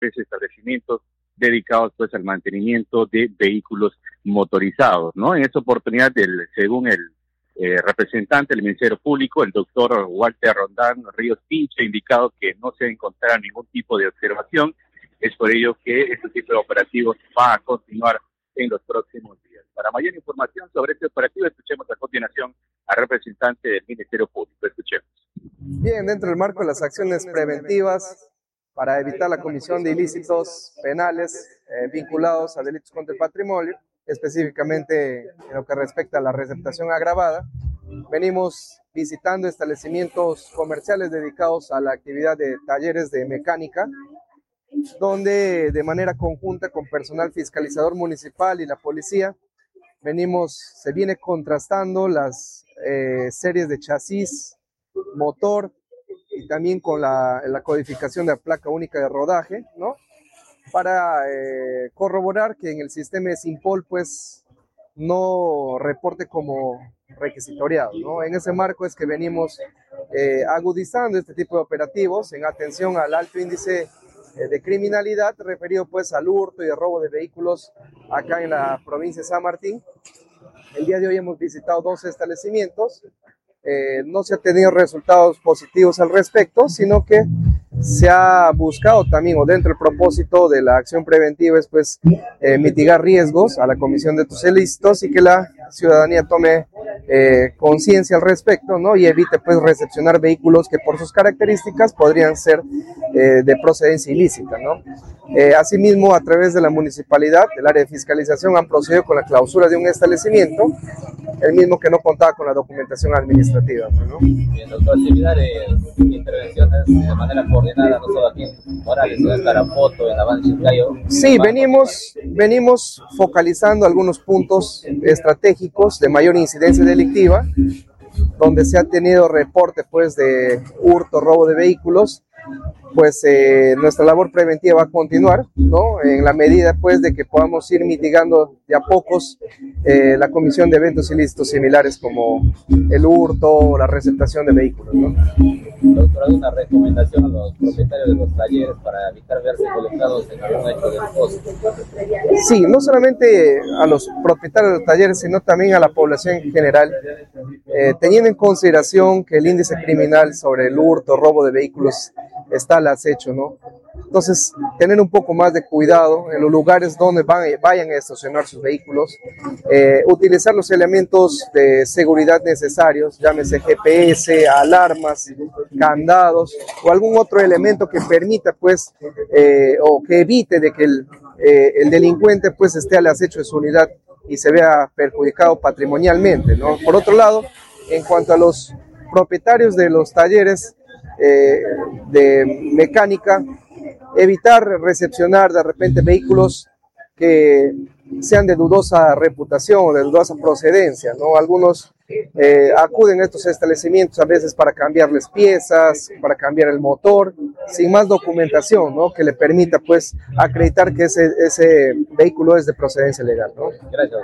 establecimientos dedicados pues al mantenimiento de vehículos motorizados, ¿no? En esta oportunidad, según el representante del Ministerio Público, el doctor Walter Rondán Ríos Pinche, ha indicado que no se encontrará ningún tipo de observación. Es por ello que este tipo de operativos va a continuar en los próximos días. Para mayor información sobre este operativo, escuchemos a continuación al representante del Ministerio Público. Escuchemos. Bien, dentro del marco de las acciones preventivas para evitar la comisión de ilícitos penales vinculados a delitos contra el patrimonio, específicamente en lo que respecta a la receptación agravada, venimos visitando establecimientos comerciales dedicados a la actividad de talleres de mecánica, donde de manera conjunta con personal fiscalizador municipal y la policía, se viene contrastando las series de chasis, motor y también con la codificación de la placa única de rodaje, ¿no? Para corroborar que en el sistema de Simpol pues no reporte como requisitoriado, ¿no? En ese marco es que venimos agudizando este tipo de operativos en atención al alto índice de criminalidad referido pues al hurto y el robo de vehículos acá en la provincia de San Martín. El día de hoy hemos visitado 2 establecimientos. No se han tenido resultados positivos al respecto, sino que se ha buscado también, o dentro del propósito de la acción preventiva, es pues mitigar riesgos a la comisión de estos ilícitos y que la ciudadanía tome conciencia al respecto, ¿no? Y evite pues recepcionar vehículos que por sus características podrían ser de procedencia ilícita, ¿no? Asimismo, a través de la municipalidad, el área de fiscalización han procedido con la clausura de un establecimiento, el mismo que no contaba con la documentación administrativa, ¿no? Bien, doctor, similar intervenciones de manera coordinada, no solo aquí en Morales, sino en Tarapoto, en Avance Chiclayo. Sí, venimos focalizando algunos puntos estratégicos de mayor incidencia delictiva, donde se ha tenido reporte pues de hurto, robo de vehículos. Pues nuestra labor preventiva va a continuar, ¿no? En la medida pues de que podamos ir mitigando de a pocos la comisión de eventos ilícitos similares como el hurto o la receptación de vehículos, ¿no? Doctor, ¿alguna recomendación a los propietarios de los talleres para evitar verse involucrados en algún hecho delictuoso? Sí, no solamente a los propietarios de los talleres, sino también a la población en general, teniendo en consideración que el índice criminal sobre el hurto, robo de vehículos está al acecho, ¿no? Entonces, tener un poco más de cuidado en los lugares donde vayan a estacionar sus vehículos, utilizar los elementos de seguridad necesarios, llámese GPS, alarmas, candados o algún otro elemento que permita, pues, o que evite de que el delincuente, pues, esté al acecho de su unidad y se vea perjudicado patrimonialmente, ¿no? Por otro lado, en cuanto a los propietarios de los talleres de mecánica, evitar recepcionar de repente vehículos que sean de dudosa reputación o de dudosa procedencia, ¿no? Algunos acuden a estos establecimientos a veces para cambiarles piezas, para cambiar el motor, sin más documentación, ¿no? Que le permita pues acreditar que ese vehículo es de procedencia legal, ¿no? Gracias.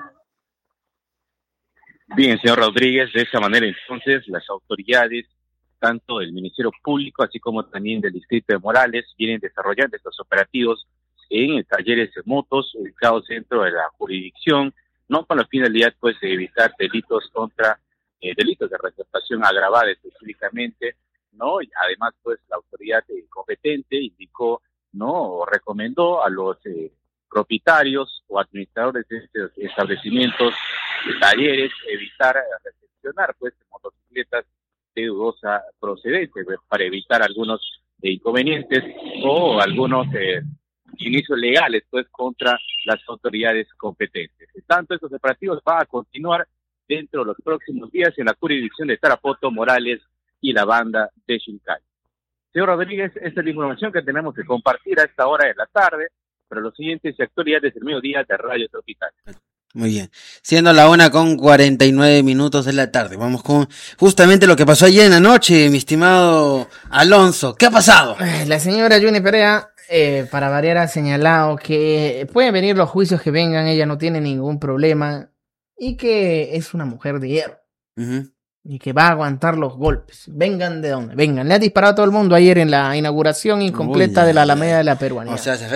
Bien, señor Rodríguez, de esa manera entonces las autoridades, tanto del Ministerio Público, así como también del Distrito de Morales, vienen desarrollando estos operativos en talleres de motos ubicados dentro de la jurisdicción, no con la finalidad pues de evitar delitos delitos de receptación agravada específicamente, ¿no? Y además pues la autoridad competente indicó, ¿no? O recomendó a los propietarios o administradores de estos establecimientos, de talleres, evitar recepcionar pues motocicletas de dudosa procedencia para evitar algunos inconvenientes o algunos inicios legales pues contra las autoridades competentes. Tanto estos operativos van a continuar dentro de los próximos días en la jurisdicción de Tarapoto, Morales y la banda de Chilcayo. Señor Rodríguez, esta es la información que tenemos que compartir a esta hora de la tarde, pero los siguientes actualidades del mediodía de Radio Tropical. Muy bien, siendo la 1:49 de la tarde, vamos con justamente lo que pasó ayer en la noche, mi estimado Alonso. ¿Qué ha pasado? La señora Juni Perea, para variar, ha señalado que pueden venir los juicios que vengan, ella no tiene ningún problema y que es una mujer de hierro. y que va a aguantar los golpes. Vengan de donde vengan. Le ha disparado a todo el mundo ayer en la inauguración incompleta de la Alameda de la Peruanía. O sea,